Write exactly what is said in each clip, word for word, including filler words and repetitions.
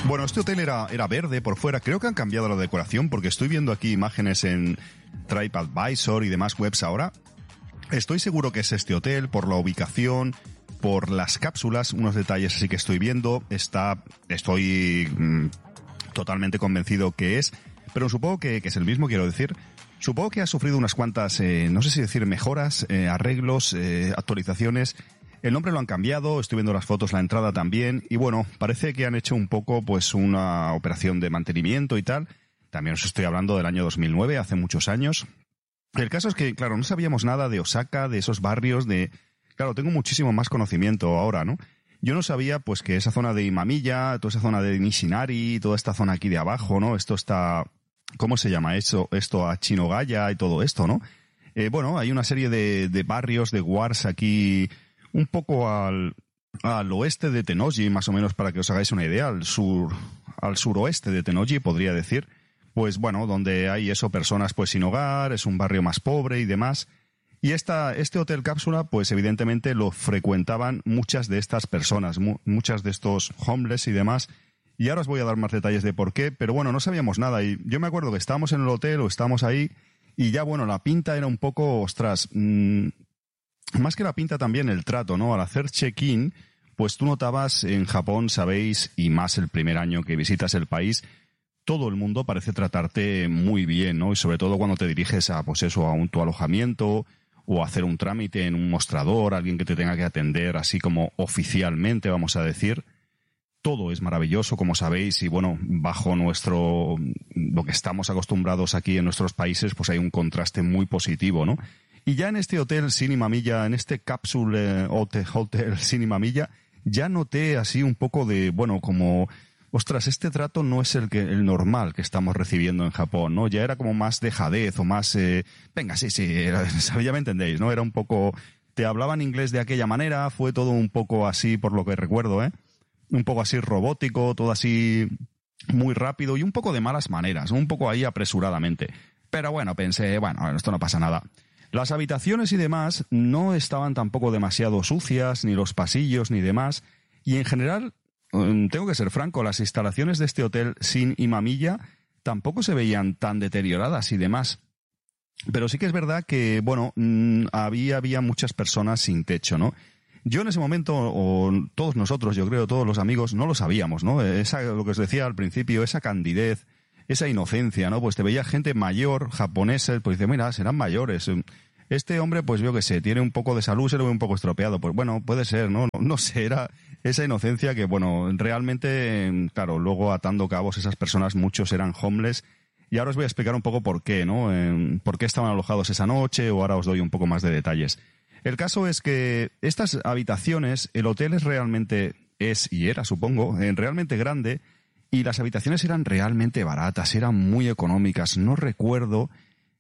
Bueno, este hotel era, era verde por fuera. Creo que han cambiado la decoración porque estoy viendo aquí imágenes en TripAdvisor y demás webs ahora. Estoy seguro que es este hotel por la ubicación, por las cápsulas, unos detalles así que estoy viendo. Está, estoy mmm, totalmente convencido que es, pero supongo que, que es el mismo, quiero decir. Supongo que ha sufrido unas cuantas, eh, no sé si decir mejoras, eh, arreglos, eh, actualizaciones. El nombre lo han cambiado, estoy viendo las fotos, la entrada también, y bueno, parece que han hecho un poco pues una operación de mantenimiento y tal. También os estoy hablando del año dos mil nueve, hace muchos años. El caso es que, claro, no sabíamos nada de Osaka, de esos barrios, de... Claro, tengo muchísimo más conocimiento ahora, ¿no? Yo no sabía, pues, que esa zona de Imamiya, toda esa zona de Nishinari, toda esta zona aquí de abajo, ¿no? Esto está... ¿Cómo se llama eso? Esto, Achinogaya y todo esto, ¿no? Eh, bueno, hay una serie de, de barrios, de wards aquí... un poco al, al oeste de Tennoji, más o menos para que os hagáis una idea, al sur, al suroeste de Tennoji, podría decir, pues bueno, donde hay eso, personas pues sin hogar, es un barrio más pobre y demás. Y esta, este hotel cápsula, pues evidentemente lo frecuentaban muchas de estas personas, mu- muchas de estos homeless y demás. Y ahora os voy a dar más detalles de por qué, pero bueno, no sabíamos nada. Y yo me acuerdo que estábamos en el hotel o estábamos ahí y ya, bueno, la pinta era un poco, ostras... Mmm, más que la pinta también el trato, ¿no? Al hacer check-in, pues tú notabas en Japón, sabéis, y más el primer año que visitas el país, todo el mundo parece tratarte muy bien, ¿no? Y sobre todo cuando te diriges a, pues eso, a un tu alojamiento o a hacer un trámite en un mostrador, alguien que te tenga que atender así como oficialmente, vamos a decir. Todo es maravilloso, como sabéis, y bueno, bajo nuestro, lo que estamos acostumbrados aquí en nuestros países, pues hay un contraste muy positivo, ¿no? Y ya en este hotel sin Imamiya, en este capsule hotel, hotel sin Imamiya, ya noté así un poco de, bueno, como, ostras, este trato no es el que el normal que estamos recibiendo en Japón, ¿no? Ya era como más dejadez o más, eh, venga, sí, sí, era, ya me entendéis, ¿no? Era un poco, te hablaban inglés de aquella manera, fue todo un poco así, por lo que recuerdo, ¿eh? Un poco así robótico, todo así muy rápido y un poco de malas maneras, un poco ahí apresuradamente. Pero bueno, pensé, bueno, esto no pasa nada. Las habitaciones y demás no estaban tampoco demasiado sucias, ni los pasillos ni demás, y en general, tengo que ser franco, las instalaciones de este hotel sin Imamiya tampoco se veían tan deterioradas y demás. Pero sí que es verdad que, bueno, había, había muchas personas sin techo, ¿no? Yo en ese momento, o todos nosotros, yo creo, todos los amigos, no lo sabíamos, ¿no? Esa, lo que os decía al principio, esa candidez, esa inocencia, ¿no? Pues te veía gente mayor, japonesa, pues dice, mira, serán mayores. Este hombre, pues yo qué sé, tiene un poco de salud, se lo ve un poco estropeado. Pues bueno, puede ser, ¿no? No, no sé, era esa inocencia que, bueno, realmente, claro, luego atando cabos esas personas, muchos eran homeless. Y ahora os voy a explicar un poco por qué, ¿no? Eh, por qué estaban alojados esa noche, o ahora os doy un poco más de detalles. El caso es que estas habitaciones, el hotel es realmente, es y era, supongo, eh, realmente grande, y las habitaciones eran realmente baratas, eran muy económicas. No recuerdo,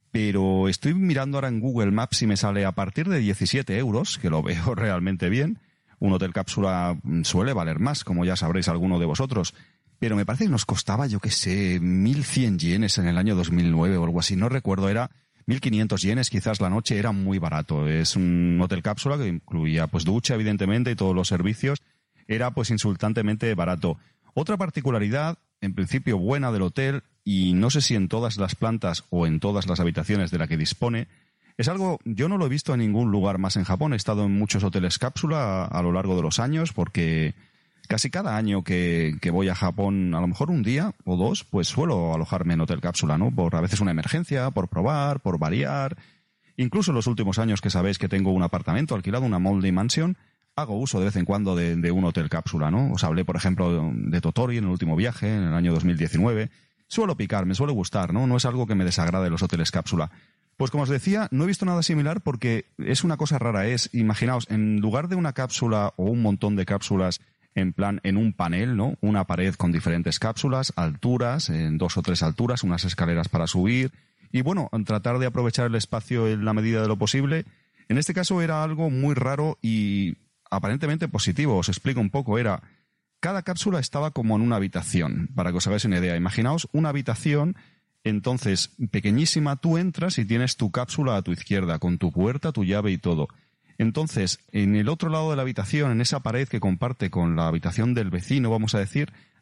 pero estoy mirando ahora en Google Maps y me sale a partir de diecisiete euros, que lo veo realmente bien. Un hotel cápsula suele valer más, como ya sabréis alguno de vosotros. Pero me parece que nos costaba, yo qué sé, mil cien yenes en el año dos mil nueve o algo así. No recuerdo, era mil quinientos yenes quizás la noche, era muy barato. Es un hotel cápsula que incluía pues ducha, evidentemente, y todos los servicios. Era pues insultantemente barato. Otra particularidad, en principio buena del hotel, y no sé si en todas las plantas o en todas las habitaciones de la que dispone, es algo, yo no lo he visto en ningún lugar más en Japón. He estado en muchos hoteles cápsula a, a lo largo de los años, porque casi cada año que, que voy a Japón, a lo mejor un día o dos, pues suelo alojarme en hotel cápsula, ¿no? Por a veces una emergencia, por probar, por variar. Incluso en los últimos años que sabéis que tengo un apartamento alquilado, una Moldy Mansion, hago uso de vez en cuando de, de un hotel cápsula, ¿no? Os hablé, por ejemplo, de Totori en el último viaje, en el año dos mil diecinueve. Suelo picar, me suele gustar, ¿no? No es algo que me desagrade los hoteles cápsula. Pues como os decía, no he visto nada similar porque es una cosa rara. Es, imaginaos, en lugar de una cápsula o un montón de cápsulas en plan, en un panel, ¿no? Una pared con diferentes cápsulas, alturas, en dos o tres alturas, unas escaleras para subir. Y bueno, tratar de aprovechar el espacio en la medida de lo posible. En este caso era algo muy raro y aparentemente positivo. Os explico un poco. Era, cada cápsula estaba como en una habitación, para que os hagáis una idea. Imaginaos una habitación, entonces, pequeñísima, tú entras y tienes tu cápsula a tu izquierda, con tu puerta, tu llave y todo. Entonces, en el otro lado de la habitación, en esa pared que comparte con la habitación del vecino, vamos a decir,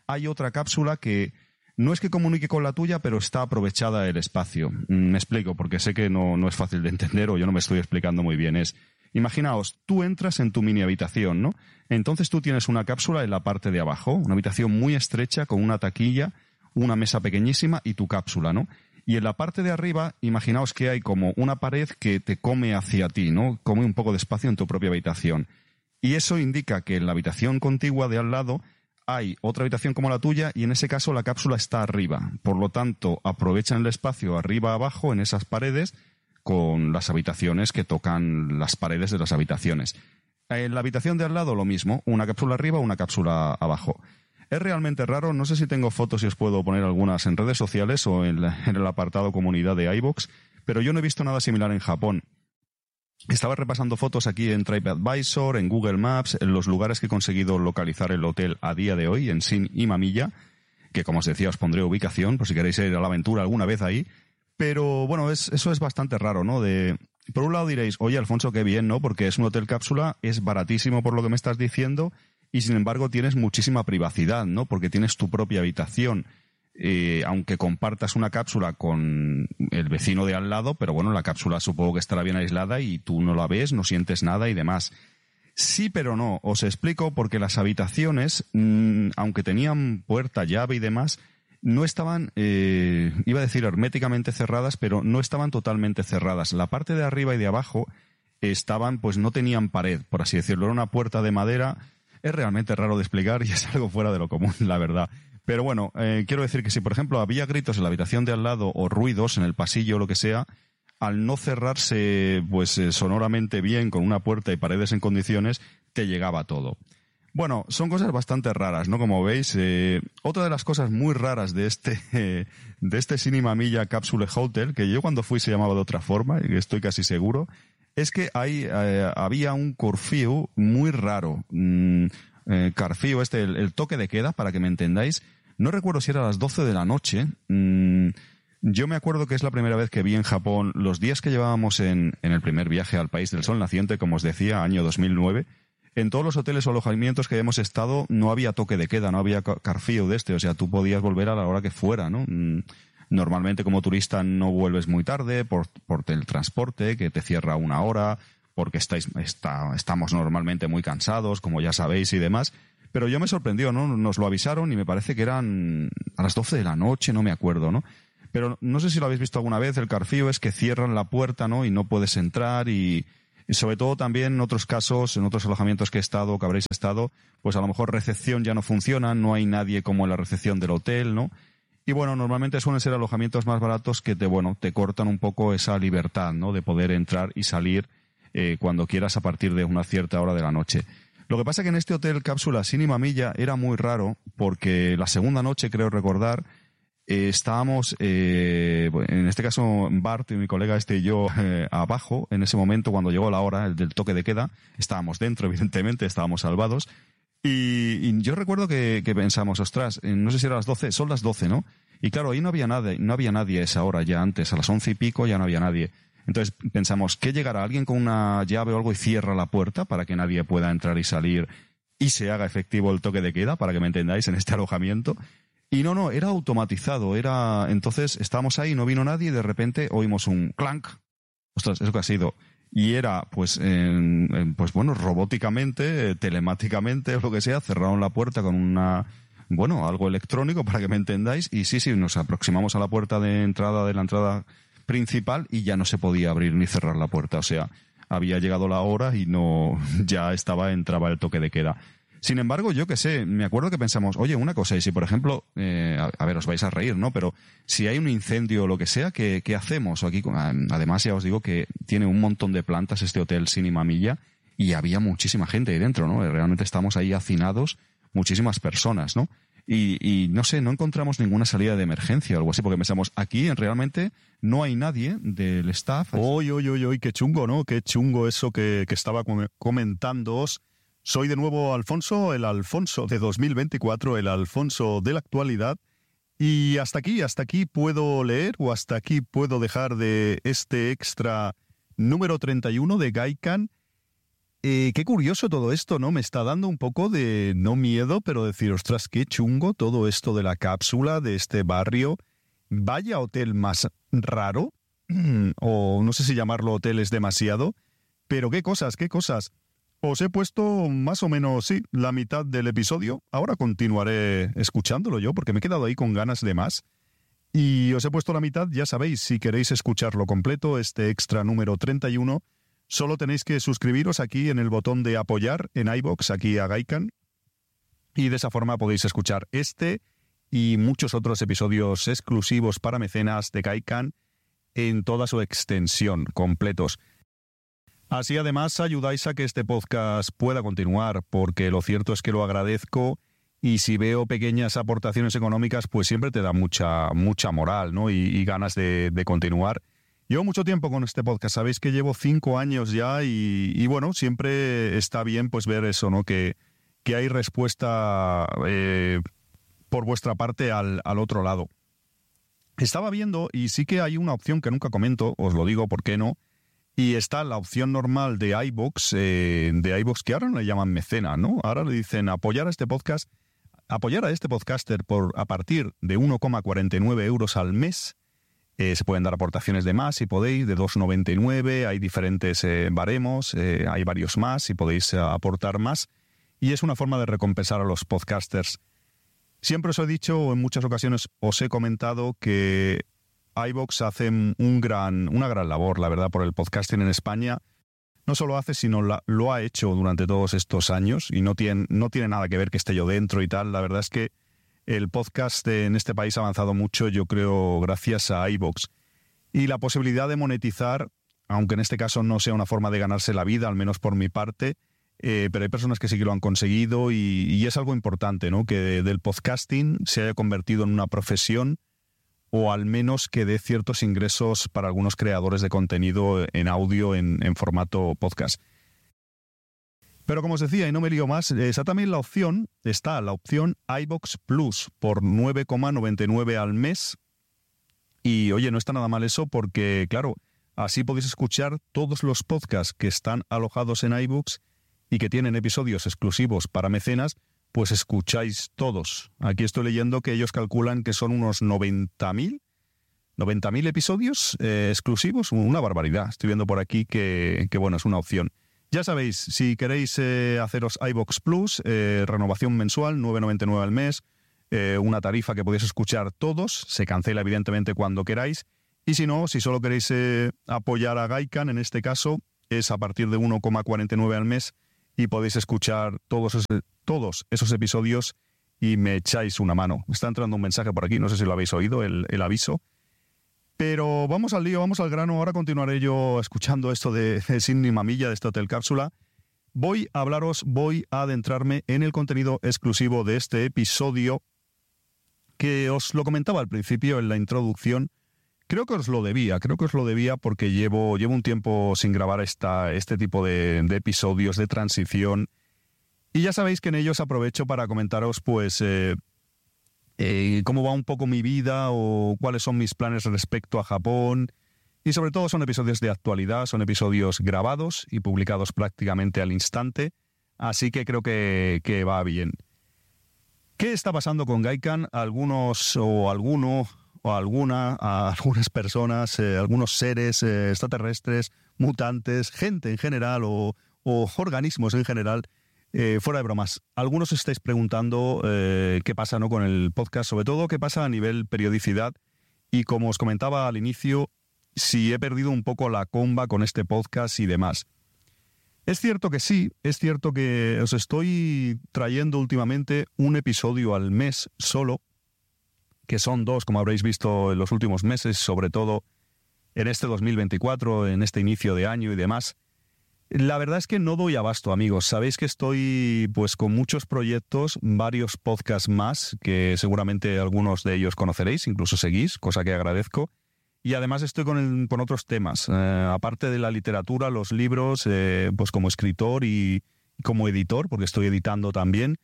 hay otra cápsula que no es que comunique con la tuya, pero está aprovechada el espacio. Me explico, porque sé que no, no es fácil de entender o yo no me estoy explicando muy bien. Es, imaginaos, tú entras en tu mini habitación, ¿no? Entonces tú tienes una cápsula en la parte de abajo, una habitación muy estrecha con una taquilla, una mesa pequeñísima y tu cápsula, ¿no? Y en la parte de arriba, imaginaos que hay como una pared que te come hacia ti, ¿no? Come un poco de espacio en tu propia habitación. Y eso indica que en la habitación contigua de al lado hay otra habitación como la tuya y en ese caso la cápsula está arriba. Por lo tanto, aprovechan el espacio arriba abajo en esas paredes con las habitaciones que tocan las paredes de las habitaciones. En la habitación de al lado lo mismo, una cápsula arriba, una cápsula abajo. Es realmente raro, no sé si tengo fotos y os puedo poner algunas en redes sociales o en, la, en el apartado comunidad de iVoox, pero yo no he visto nada similar en Japón. Estaba repasando fotos aquí en TripAdvisor, en Google Maps, en los lugares que he conseguido localizar el hotel a día de hoy, en Shin Imamiya, que como os decía os pondré ubicación por si queréis ir a la aventura alguna vez ahí. Pero bueno, es, eso es bastante raro, ¿no? De, por un lado diréis, oye Alfonso, qué bien, ¿no? Porque es un hotel cápsula, es baratísimo por lo que me estás diciendo y sin embargo tienes muchísima privacidad, ¿no? Porque tienes tu propia habitación. Eh, aunque compartas una cápsula con el vecino de al lado, pero bueno, la cápsula supongo que estará bien aislada y tú no la ves, no sientes nada y demás. Sí, pero no. Os explico porque las habitaciones, mmm, aunque tenían puerta, llave y demás, no estaban, eh, iba a decir herméticamente cerradas, pero no estaban totalmente cerradas. La parte de arriba y de abajo estaban, pues no tenían pared, por así decirlo. Era una puerta de madera. Es realmente raro de explicar y es algo fuera de lo común, la verdad. Pero bueno, eh, quiero decir que si, por ejemplo, había gritos en la habitación de al lado o ruidos en el pasillo o lo que sea, al no cerrarse pues eh, sonoramente bien con una puerta y paredes en condiciones, te llegaba todo. Bueno, son cosas bastante raras, ¿no? Como veis, eh, otra de las cosas muy raras de este eh, de este Shin Imamiya Capsule Hotel, que yo cuando fui se llamaba de otra forma, y estoy casi seguro, es que ahí eh, había un curfew muy raro. Mm, eh, curfew, este, el, el toque de queda, para que me entendáis. No recuerdo si era a las doce de la noche. Mm, yo me acuerdo que es la primera vez que vi en Japón los días que llevábamos en, en el primer viaje al país del sol naciente, como os decía, año dos mil nueve. En todos los hoteles o alojamientos que hemos estado no había toque de queda, no había curfew de este. O sea, tú podías volver a la hora que fuera, ¿no? Mm, normalmente como turista no vuelves muy tarde por, por el transporte, que te cierra una hora, porque estáis, está, estamos normalmente muy cansados, como ya sabéis y demás. Pero yo me sorprendió, ¿no? Nos lo avisaron y me parece que eran a las doce de la noche, no me acuerdo, ¿no? Pero no sé si lo habéis visto alguna vez, el curfew es que cierran la puerta, ¿no? Y no puedes entrar y, y sobre todo también en otros casos, en otros alojamientos que he estado, que habréis estado, pues a lo mejor recepción ya no funciona, no hay nadie como en la recepción del hotel, ¿no? Y bueno, normalmente suelen ser alojamientos más baratos que te, bueno, te cortan un poco esa libertad, ¿no? De poder entrar y salir eh, cuando quieras a partir de una cierta hora de la noche. Lo que pasa es que en este hotel cápsula Shin Imamiya era muy raro porque la segunda noche, creo recordar, eh, estábamos, eh, en este caso Bart, mi colega este y yo, eh, abajo, en ese momento cuando llegó la hora el del toque de queda, estábamos dentro, evidentemente, estábamos salvados, y, y yo recuerdo que, que pensamos, ostras, no sé si eran las doce, son las doce, ¿no? Y claro, ahí no había nadie, no había nadie a esa hora ya antes, a las once y pico ya no había nadie. Entonces pensamos, ¿qué llegará alguien con una llave o algo y cierra la puerta para que nadie pueda entrar y salir y se haga efectivo el toque de queda, para que me entendáis, en este alojamiento? Y no, no, era automatizado, era... Entonces estábamos ahí, no vino nadie y de repente oímos un clank. Ostras, ¿eso qué ha sido? Y era, pues, en, en, pues bueno, robóticamente, telemáticamente o lo que sea, cerraron la puerta con una... Bueno, algo electrónico, para que me entendáis. Y sí, sí, nos aproximamos a la puerta de entrada, de la entrada principal, y ya no se podía abrir ni cerrar la puerta. O sea, había llegado la hora y no, ya estaba, entraba el toque de queda. Sin embargo, yo qué sé, me acuerdo que pensamos, oye, una cosa, y si por ejemplo, eh, a, a ver, os vais a reír, ¿no? Pero si hay un incendio o lo que sea, ¿qué, qué hacemos? Aquí, además, ya os digo que tiene un montón de plantas este hotel Shin Imamiya y había muchísima gente ahí dentro, ¿no? Realmente estamos ahí hacinados, muchísimas personas, ¿no? Y, y no sé, no encontramos ninguna salida de emergencia o algo así, porque pensamos, aquí realmente no hay nadie del staff. Oy, oy, oy, oy, qué chungo, ¿no? Qué chungo eso que, que estaba comentándoos. Soy de nuevo Alfonso, el Alfonso de dos mil veinticuatro, el Alfonso de la actualidad. Y hasta aquí, hasta aquí puedo leer o hasta aquí puedo dejar de este extra número treinta y uno de Gaikan. eh, qué curioso todo esto, ¿no? Me está dando un poco de, no miedo, pero decir, ostras, qué chungo todo esto de la cápsula, de este barrio. Vaya hotel más raro, o no sé si llamarlo hotel es demasiado, pero qué cosas, qué cosas. Os he puesto más o menos, sí, la mitad del episodio. Ahora continuaré escuchándolo yo, porque me he quedado ahí con ganas de más. Y os he puesto la mitad, ya sabéis, si queréis escucharlo completo, este extra número treinta y uno, solo tenéis que suscribiros aquí en el botón de apoyar en iVoox, aquí a Gaikan, y de esa forma podéis escuchar este y muchos otros episodios exclusivos para mecenas de Gaikan en toda su extensión, completos. Así además ayudáis a que este podcast pueda continuar, porque lo cierto es que lo agradezco. Y si veo pequeñas aportaciones económicas, pues siempre te da mucha, mucha moral, ¿no? Y, y ganas de, de continuar. Llevo mucho tiempo con este podcast, sabéis que llevo cinco años ya y, y bueno, siempre está bien pues ver eso, ¿no? Que, que hay respuesta eh, por vuestra parte al, al otro lado. Estaba viendo y sí que hay una opción que nunca comento, os lo digo, ¿por qué no? Y está la opción normal de iVoox, eh, de iVoox que ahora no le llaman mecena, ¿no? Ahora le dicen apoyar a este podcast. Apoyar a este podcaster por a partir de uno coma cuarenta y nueve euros al mes. Eh, se pueden dar aportaciones de más si podéis, de dos coma noventa y nueve. Hay diferentes eh, baremos, eh, hay varios más si podéis eh, aportar más. Y es una forma de recompensar a los podcasters. Siempre os he dicho, o en muchas ocasiones os he comentado, que iVoox hace un gran, una gran labor, la verdad, por el podcasting en España. No solo hace, sino la, lo ha hecho durante todos estos años y no tiene, no tiene nada que ver que esté yo dentro y tal. La verdad es que el podcast en este país ha avanzado mucho, yo creo, gracias a iVoox. Y la posibilidad de monetizar, aunque en este caso no sea una forma de ganarse la vida, al menos por mi parte, eh, pero hay personas que sí que lo han conseguido y, y es algo importante, ¿no? Que del podcasting se haya convertido en una profesión, o al menos que dé ciertos ingresos para algunos creadores de contenido en audio en, en formato podcast. Pero como os decía, y no me lío más, está también la opción, está la opción iVoox Plus por nueve coma noventa y nueve al mes. Y oye, no está nada mal eso porque, claro, así podéis escuchar todos los podcasts que están alojados en iVoox y que tienen episodios exclusivos para mecenas, pues escucháis todos. Aquí estoy leyendo que ellos calculan que son unos noventa mil episodios eh, exclusivos, una barbaridad. Estoy viendo por aquí que, que, bueno, es una opción. Ya sabéis, si queréis eh, haceros iVoox Plus, eh, renovación mensual, nueve coma noventa y nueve al mes, eh, una tarifa que podéis escuchar todos, se cancela evidentemente cuando queráis, y si no, si solo queréis eh, apoyar a Gaikan, en este caso, es a partir de uno coma cuarenta y nueve al mes, y podéis escuchar todos esos, todos esos episodios y me echáis una mano. Me está entrando un mensaje por aquí, no sé si lo habéis oído, el, el aviso. Pero vamos al lío, vamos al grano. Ahora continuaré yo escuchando esto de, de Sin ni Mamilla, de este Hotel Cápsula. Voy a hablaros, voy a adentrarme en el contenido exclusivo de este episodio, que os lo comentaba al principio en la introducción. Creo que os lo debía, creo que os lo debía porque llevo, llevo un tiempo sin grabar esta, este tipo de, de episodios de transición. Y ya sabéis que en ellos aprovecho para comentaros, pues, eh, eh, cómo va un poco mi vida o cuáles son mis planes respecto a Japón. Y sobre todo son episodios de actualidad, son episodios grabados y publicados prácticamente al instante. Así que creo que, que va bien. ¿Qué está pasando con Gaikan? Algunos o alguno... o alguna, a algunas personas, eh, algunos seres eh, extraterrestres, mutantes, gente en general o, o organismos en general, eh, fuera de bromas. Algunos os estáis preguntando eh, qué pasa, ¿no?, con el podcast, sobre todo qué pasa a nivel periodicidad y, como os comentaba al inicio, si he perdido un poco la comba con este podcast y demás. Es cierto que sí, es cierto que os estoy trayendo últimamente un episodio al mes solo, que son dos, como habréis visto en los últimos meses, sobre todo en este dos mil veinticuatro, en este inicio de año y demás. La verdad es que no doy abasto, amigos. Sabéis que estoy pues con muchos proyectos, varios podcasts más, que seguramente algunos de ellos conoceréis, incluso seguís, cosa que agradezco. Y además estoy con, el, con otros temas, eh, aparte de la literatura, los libros, eh, pues como escritor y como editor, porque estoy editando también.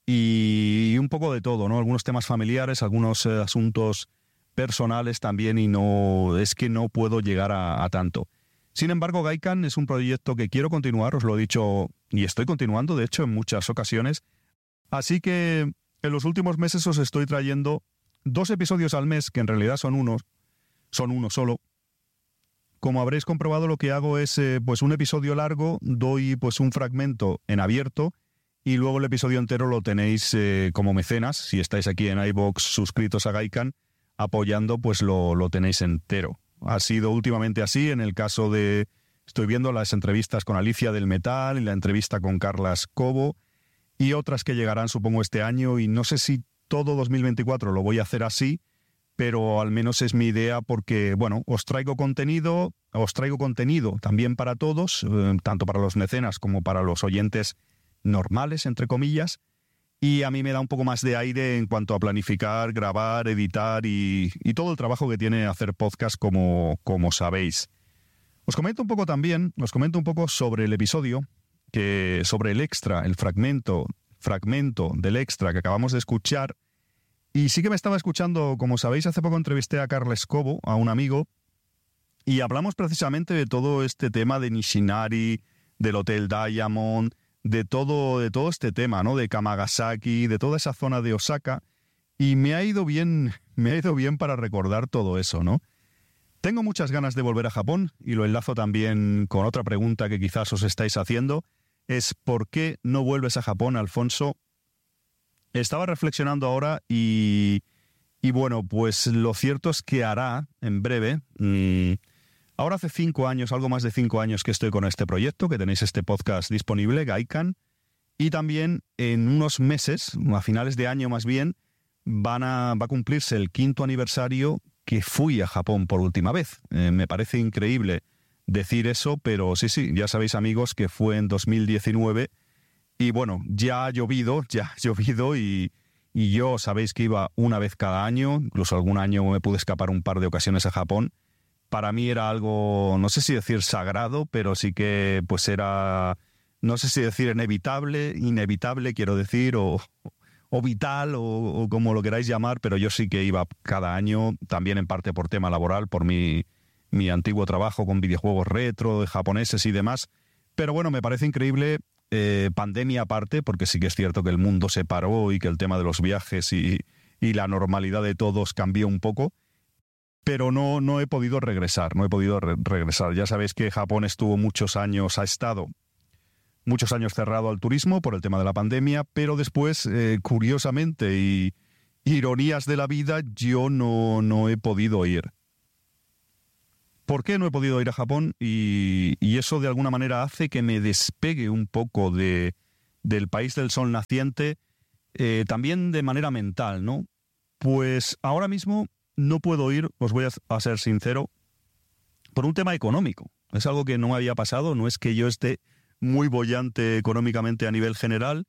Y un poco de todo, ¿no? Algunos temas familiares, algunos eh, asuntos personales también, y no es que no puedo llegar a, a tanto. Sin embargo, Gaikan es un proyecto que quiero continuar, os lo he dicho, y estoy continuando, de hecho, en muchas ocasiones. Así que en los últimos meses os estoy trayendo dos episodios al mes, que en realidad son unos, son uno solo. Como habréis comprobado, lo que hago es eh, pues un episodio largo, doy pues un fragmento en abierto, y luego el episodio entero lo tenéis eh, como mecenas. Si estáis aquí en iVoox suscritos a Gaikan, apoyando, pues lo, lo tenéis entero. Ha sido últimamente así, en el caso de... Estoy viendo las entrevistas con Alicia del Metal y la entrevista con Carlas Cobo y otras que llegarán, supongo, este año, y no sé si todo dos mil veinticuatro lo voy a hacer así, pero al menos es mi idea porque, bueno, os traigo contenido, os traigo contenido también para todos, eh, tanto para los mecenas como para los oyentes normales, entre comillas, y a mí me da un poco más de aire en cuanto a planificar, grabar, editar y, y todo el trabajo que tiene hacer podcast, como, como sabéis. Os comento un poco también, os comento un poco sobre el episodio, que sobre el extra, el fragmento, fragmento del extra que acabamos de escuchar. Y sí que me estaba escuchando, como sabéis, hace poco entrevisté a Carles Cobo, a un amigo, y hablamos precisamente de todo este tema de Nishinari, del Hotel Diamond, de todo, de todo este tema, ¿no? De Kamagasaki, de toda esa zona de Osaka, y me ha ido bien, me ha ido bien para recordar todo eso, ¿no? Tengo muchas ganas de volver a Japón, y lo enlazo también con otra pregunta que quizás os estáis haciendo, es ¿por qué no vuelves a Japón, Alfonso? Estaba reflexionando ahora y, y bueno, pues lo cierto es que hará en breve... Mmm, Ahora hace cinco años, algo más de cinco años que estoy con este proyecto, que tenéis este podcast disponible, Gaikan, y también en unos meses, a finales de año más bien, van a, va a cumplirse el quinto aniversario que fui a Japón por última vez. Eh, me parece increíble decir eso, pero sí, sí, ya sabéis, amigos, que fue en dos mil diecinueve, y bueno, ya ha llovido, ya ha llovido, y, y yo sabéis que iba una vez cada año, incluso algún año me pude escapar un par de ocasiones a Japón. Para mí era algo, no sé si decir sagrado, pero sí que pues era, no sé si decir inevitable, inevitable quiero decir, o, o vital, o, o como lo queráis llamar, pero yo sí que iba cada año, también en parte por tema laboral, por mi, mi antiguo trabajo con videojuegos retro, japoneses y demás. Pero bueno, me parece increíble, eh, pandemia aparte, porque sí que es cierto que el mundo se paró y que el tema de los viajes y, y la normalidad de todos cambió un poco. Pero no, no he podido regresar, no he podido re- regresar. Ya sabéis que Japón estuvo muchos años, ha estado muchos años cerrado al turismo por el tema de la pandemia, pero después, eh, curiosamente y ironías de la vida, yo no, no he podido ir. ¿Por qué no he podido ir a Japón? Y, y eso de alguna manera hace que me despegue un poco de, del país del sol naciente, eh, también de manera mental, ¿no? Pues ahora mismo no puedo ir, os voy a, a ser sincero, por un tema económico. Es algo que no me había pasado, no es que yo esté muy boyante económicamente a nivel general,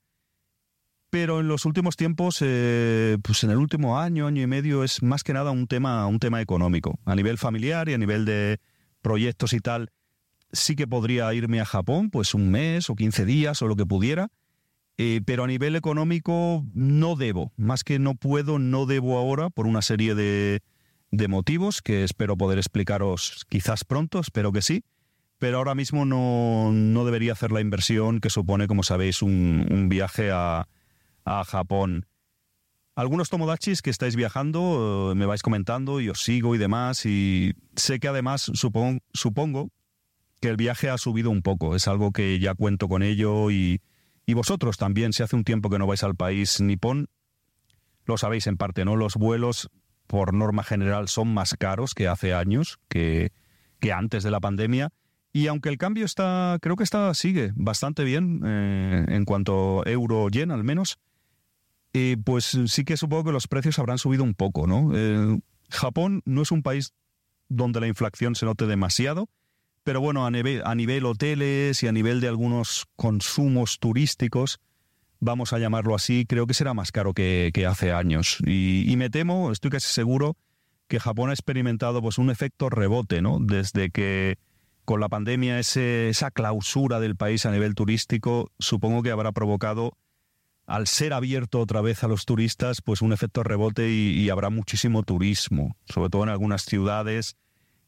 pero en los últimos tiempos, eh, pues en el último año, año y medio, es más que nada un tema, un tema económico. A nivel familiar y a nivel de proyectos y tal, sí que podría irme a Japón, pues un mes o quince días o lo que pudiera, Eh, pero a nivel económico no debo, más que no puedo, no debo ahora por una serie de, de motivos que espero poder explicaros quizás pronto, espero que sí, pero ahora mismo no, no debería hacer la inversión que supone, como sabéis, un, un viaje a, a Japón. Algunos tomodachis que estáis viajando eh, me vais comentando y os sigo y demás, y sé que además supongo, supongo que el viaje ha subido un poco, es algo que ya cuento con ello y... Y vosotros también, si hace un tiempo que no vais al país nipón, lo sabéis en parte, ¿no? Los vuelos, por norma general, son más caros que hace años, que, que antes de la pandemia. Y aunque el cambio está, creo que está, sigue bastante bien, eh, en cuanto euro-yen al menos, eh, pues sí que supongo que los precios habrán subido un poco, ¿no? Eh, Japón no es un país donde la inflación se note demasiado, pero bueno, a nivel, a nivel hoteles y a nivel de algunos consumos turísticos, vamos a llamarlo así, creo que será más caro que, que hace años. Y, y me temo, estoy casi seguro, que Japón ha experimentado pues un efecto rebote, ¿no? Desde que con la pandemia ese, esa clausura del país a nivel turístico, supongo que habrá provocado, al ser abierto otra vez a los turistas, pues un efecto rebote y, y habrá muchísimo turismo, sobre todo en algunas ciudades.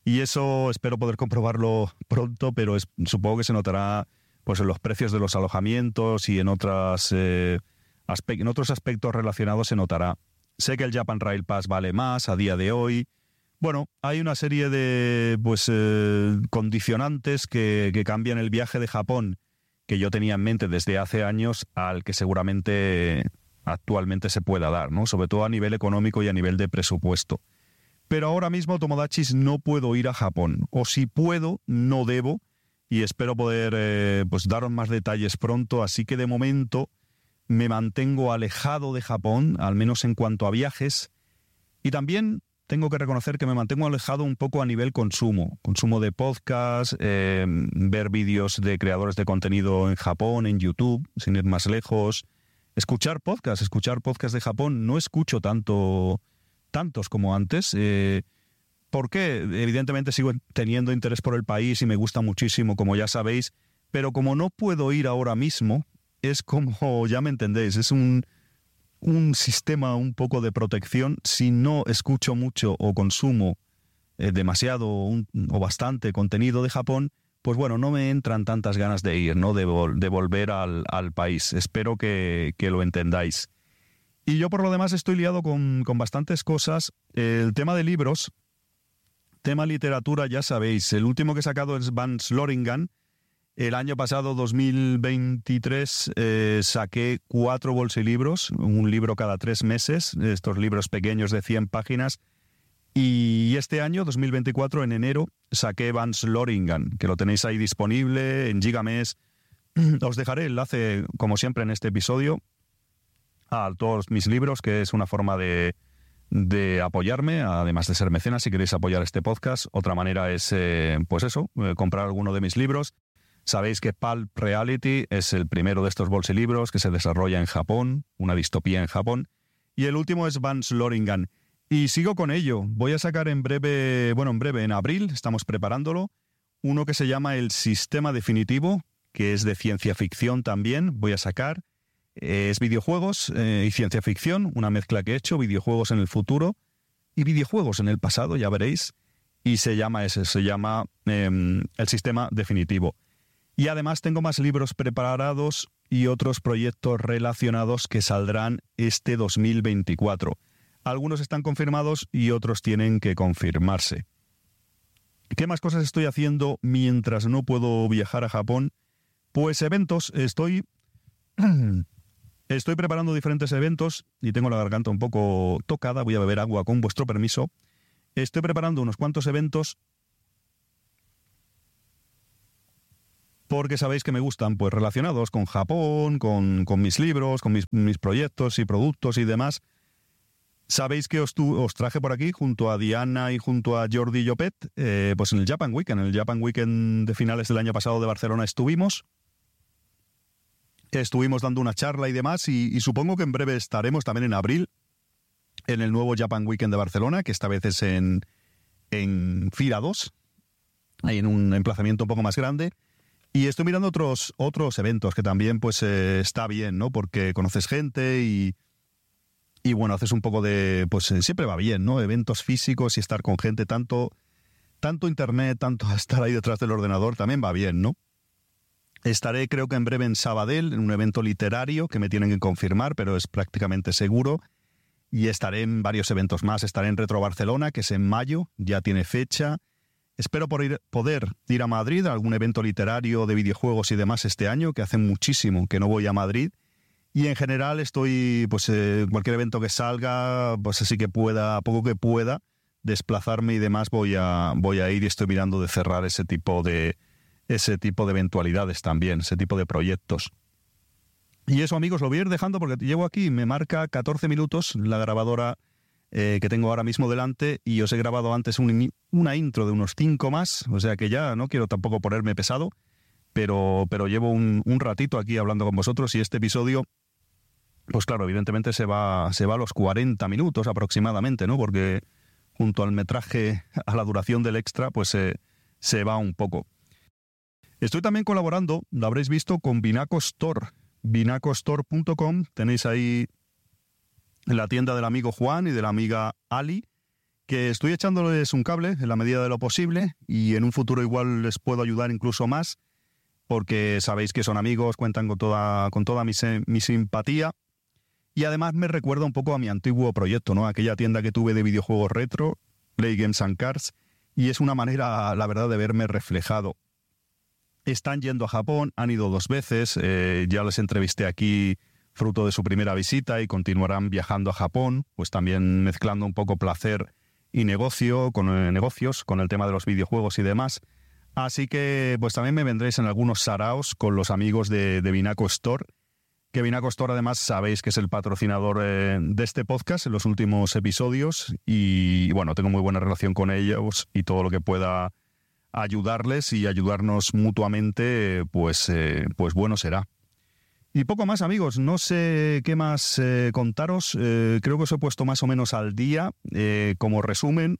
Y eso espero poder comprobarlo pronto, pero es, supongo que se notará pues en los precios de los alojamientos y en, otras, eh, aspe- en otros aspectos relacionados se notará. Sé que el Japan Rail Pass vale más a día de hoy. Bueno, hay una serie de pues eh, condicionantes que, que cambian el viaje de Japón que yo tenía en mente desde hace años al que seguramente actualmente se pueda dar, ¿no? Sobre todo a nivel económico y a nivel de presupuesto. Pero ahora mismo, Tomodachis, no puedo ir a Japón. O si puedo, no debo. Y espero poder eh, pues daros más detalles pronto. Así que de momento me mantengo alejado de Japón, al menos en cuanto a viajes. Y también tengo que reconocer que me mantengo alejado un poco a nivel consumo. Consumo de podcast, eh, ver vídeos de creadores de contenido en Japón, en YouTube, sin ir más lejos. Escuchar podcasts, escuchar podcasts de Japón. No escucho tanto... tantos como antes. Eh, ¿Por qué? Evidentemente sigo teniendo interés por el país y me gusta muchísimo, como ya sabéis, pero como no puedo ir ahora mismo, es como, ya me entendéis, es un, un sistema un poco de protección. Si no escucho mucho o consumo eh, demasiado un, o bastante contenido de Japón, pues bueno, no me entran tantas ganas de ir, ¿no? De, vol- de volver al, al país. Espero que, que lo entendáis. Y yo por lo demás estoy liado con, con bastantes cosas. El tema de libros, tema literatura, ya sabéis. El último que he sacado es Van Sloringan. El año pasado, dos mil veintitrés, eh, saqué cuatro bolsilibros, un libro cada tres meses, estos libros pequeños de cien páginas. Y este año, dos mil veinticuatro, en enero, saqué Van Sloringan, que lo tenéis ahí disponible en Gigamesh. Os dejaré el enlace, como siempre, en este episodio, a todos mis libros, que es una forma de, de apoyarme, además de ser mecenas, si queréis apoyar este podcast. Otra manera es, eh, pues eso, eh, comprar alguno de mis libros. Sabéis que Pulp Reality es el primero de estos bolsilibros que se desarrolla en Japón, una distopía en Japón. Y el último es Van Sloringan. Y sigo con ello. Voy a sacar en breve, bueno, en breve, en abril, estamos preparándolo, uno que se llama El Sistema Definitivo, que es de ciencia ficción también. Voy a sacar. Es videojuegos eh, y ciencia ficción, una mezcla que he hecho, videojuegos en el futuro y videojuegos en el pasado, ya veréis, y se llama ese, se llama eh, El Sistema Definitivo. Y además tengo más libros preparados y otros proyectos relacionados que saldrán este dos mil veinticuatro. Algunos están confirmados y otros tienen que confirmarse. ¿Qué más cosas estoy haciendo mientras no puedo viajar a Japón? Pues eventos, estoy... Estoy preparando diferentes eventos y tengo la garganta un poco tocada. Voy a beber agua con vuestro permiso. Estoy preparando unos cuantos eventos porque sabéis que me gustan, pues relacionados con Japón, con, con mis libros, con mis, mis proyectos y productos y demás. Sabéis que os, tu, os traje por aquí junto a Diana y junto a Jordi Llopet, eh, pues en el Japan Week, en el Japan Weekend de finales del año pasado de Barcelona estuvimos. Estuvimos dando una charla y demás, y, y supongo que en breve estaremos también en abril en el nuevo Japan Weekend de Barcelona, que esta vez es en, en Fira dos, ahí en un emplazamiento un poco más grande. Y estoy mirando otros, otros eventos que también pues eh, está bien, ¿no? Porque conoces gente y, y bueno, haces un poco de... pues eh, siempre va bien, ¿no? Eventos físicos y estar con gente, tanto, tanto internet, tanto estar ahí detrás del ordenador, también va bien, ¿no? Estaré creo que en breve en Sabadell, en un evento literario que me tienen que confirmar, pero es prácticamente seguro. Y estaré en varios eventos más. Estaré en Retro Barcelona, que es en mayo, ya tiene fecha. Espero por ir, poder ir a Madrid a algún evento literario de videojuegos y demás este año, que hace muchísimo que no voy a Madrid. Y en general estoy, pues eh, cualquier evento que salga, pues así que pueda, a poco que pueda, desplazarme y demás, voy a, voy a ir y estoy mirando de cerrar ese tipo de... ese tipo de eventualidades también, ese tipo de proyectos. Y eso, amigos, lo voy a ir dejando porque llevo aquí, me marca catorce minutos la grabadora eh, que tengo ahora mismo delante, y os he grabado antes un, una intro de unos cinco más, o sea que ya no quiero tampoco ponerme pesado, pero, pero llevo un, un ratito aquí hablando con vosotros, y este episodio, pues claro, evidentemente se va, se va a los cuarenta minutos aproximadamente, ¿no? Porque junto al metraje, a la duración del extra, pues eh, se va un poco. Estoy también colaborando, lo habréis visto, con Binaco Store, binaco store punto com. Tenéis ahí la tienda del amigo Juan y de la amiga Ali, que estoy echándoles un cable en la medida de lo posible y en un futuro igual les puedo ayudar incluso más, porque sabéis que son amigos, cuentan con toda, con toda mi, mi simpatía. Y además me recuerda un poco a mi antiguo proyecto, ¿no? Aquella tienda que tuve de videojuegos retro, Play Games and Cards, y es una manera, la verdad, de verme reflejado. Están yendo a Japón, han ido dos veces, eh, ya les entrevisté aquí fruto de su primera visita y continuarán viajando a Japón, pues también mezclando un poco placer y negocio, con eh, negocios, con el tema de los videojuegos y demás. Así que pues también me vendréis en algunos saraos con los amigos de, de Binaco Store, que Binaco Store además sabéis que es el patrocinador eh, de este podcast en los últimos episodios y bueno, tengo muy buena relación con ellos y todo lo que pueda ayudarles y ayudarnos mutuamente, pues, eh, pues bueno será. Y poco más, amigos, no sé qué más eh, contaros, eh, creo que os he puesto más o menos al día. Eh, como resumen,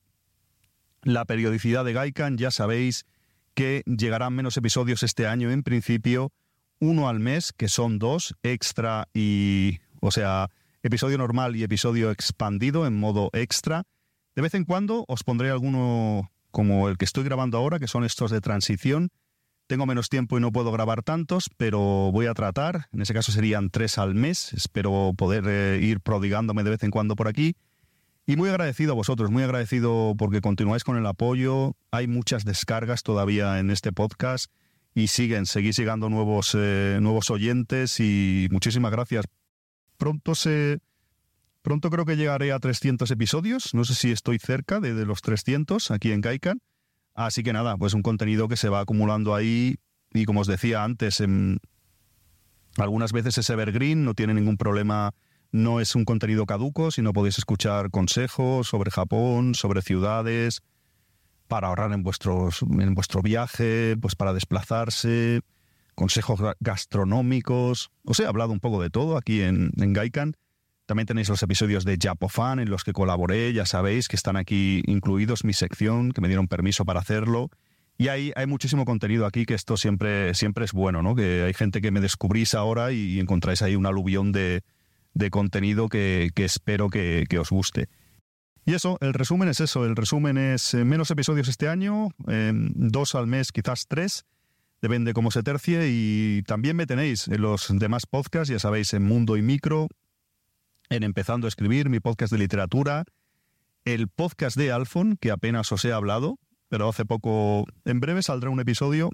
la periodicidad de Gaikan, ya sabéis que llegarán menos episodios este año en principio, uno al mes, que son dos, extra y, o sea, episodio normal y episodio expandido en modo extra. De vez en cuando os pondré alguno como el que estoy grabando ahora, que son estos de transición. Tengo menos tiempo y no puedo grabar tantos, pero voy a tratar. En ese caso serían tres al mes. Espero poder eh, ir prodigándome de vez en cuando por aquí. Y muy agradecido a vosotros, muy agradecido porque continuáis con el apoyo. Hay muchas descargas todavía en este podcast y siguen, seguís llegando nuevos, eh, nuevos oyentes y muchísimas gracias. Pronto se, pronto creo que llegaré a trescientos episodios. No sé si estoy cerca de, de los trescientos aquí en Gaikan. Así que nada, pues un contenido que se va acumulando ahí y como os decía antes, en, algunas veces es evergreen, no tiene ningún problema, no es un contenido caduco, sino podéis escuchar consejos sobre Japón, sobre ciudades, para ahorrar en, vuestros, en vuestro viaje, pues para desplazarse, consejos gastronómicos. Os he hablado un poco de todo aquí en, en Gaikan. También tenéis los episodios de Japofan en los que colaboré, ya sabéis que están aquí incluidos, mi sección, que me dieron permiso para hacerlo. Y hay, hay muchísimo contenido aquí, que esto siempre, siempre es bueno, ¿no? Que hay gente que me descubrís ahora y encontráis ahí un aluvión de, de contenido que, que espero que, que os guste. Y eso, el resumen es eso, el resumen es eh, menos episodios este año, eh, dos al mes, quizás tres, depende cómo se tercie. Y también me tenéis en los demás podcasts, ya sabéis, en Mundo y Micro, en Empezando a Escribir, mi podcast de literatura, el podcast de Alfon, que apenas os he hablado, pero hace poco, en breve saldrá un episodio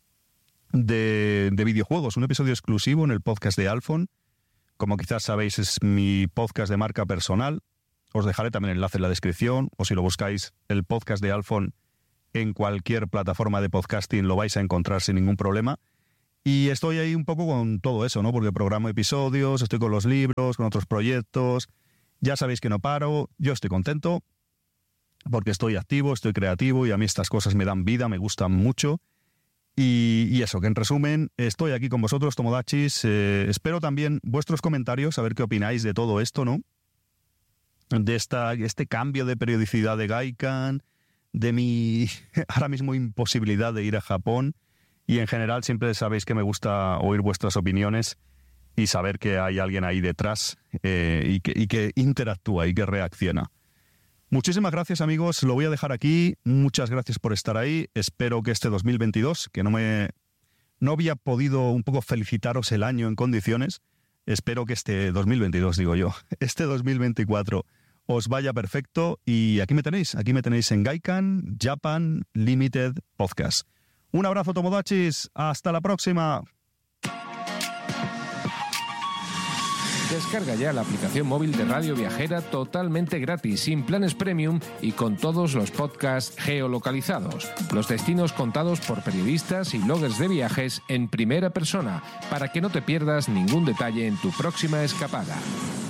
de, de videojuegos, un episodio exclusivo en el podcast de Alfon. Como quizás sabéis, es mi podcast de marca personal. Os dejaré también el enlace en la descripción, o si lo buscáis, el podcast de Alfon en cualquier plataforma de podcasting lo vais a encontrar sin ningún problema. Y estoy ahí un poco con todo eso, ¿no? Porque programo episodios, estoy con los libros, con otros proyectos. Ya sabéis que no paro, yo estoy contento porque estoy activo, estoy creativo y a mí estas cosas me dan vida, me gustan mucho. Y, y eso, que en resumen, estoy aquí con vosotros, Tomodachis. Eh, espero también vuestros comentarios, a ver qué opináis de todo esto, ¿no? De esta, este cambio de periodicidad de Gaikan, de mi ahora mismo imposibilidad de ir a Japón. Y en general siempre sabéis que me gusta oír vuestras opiniones y saber que hay alguien ahí detrás eh, y, que, y que interactúa y que reacciona. Muchísimas gracias, amigos. Lo voy a dejar aquí. Muchas gracias por estar ahí. Espero que este dos mil veintidós, que no me no había podido un poco felicitaros el año en condiciones, espero que este dos mil veintidós, digo yo, este dos mil veinticuatro os vaya perfecto. Y aquí me tenéis, aquí me tenéis en Gaikan Japan Limited Podcast. Un abrazo, Tomodachis. Hasta la próxima. Descarga ya la aplicación móvil de Radio Viajera totalmente gratis, sin planes premium y con todos los podcasts geolocalizados. Los destinos contados por periodistas y bloggers de viajes en primera persona, para que no te pierdas ningún detalle en tu próxima escapada.